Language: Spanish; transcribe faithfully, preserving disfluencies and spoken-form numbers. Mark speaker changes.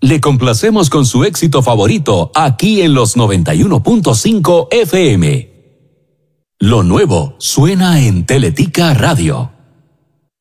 Speaker 1: Le complacemos con su éxito favorito aquí en los noventa y uno punto cinco F M. Lo nuevo suena en Teletica Radio.